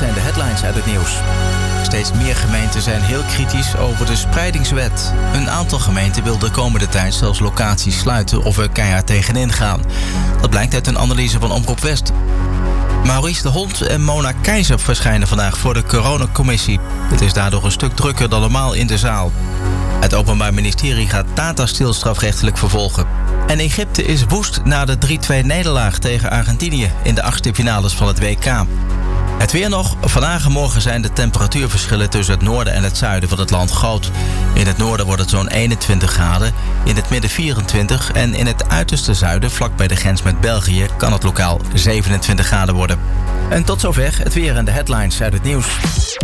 zijn de headlines uit het nieuws. Steeds meer gemeenten zijn heel kritisch over de spreidingswet. Een aantal gemeenten wil de komende tijd zelfs locaties sluiten of er keihard tegenin gaan. Dat blijkt uit een analyse van Omroep West. Maurice de Hond en Mona Keizer verschijnen vandaag voor de coronacommissie. Het is daardoor een stuk drukker dan normaal in de zaal. Het Openbaar Ministerie gaat Tata Steel strafrechtelijk vervolgen. En Egypte is woest na de 3-2-nederlaag tegen Argentinië in de achtste finales van het WK. Het weer nog. Vandaag en morgen zijn de temperatuurverschillen tussen het noorden en het zuiden van het land groot. In het noorden wordt het zo'n 21 graden, in het midden 24 en in het uiterste zuiden, vlak bij de grens met België, kan het lokaal 27 graden worden. En tot zover het weer en de headlines uit het nieuws.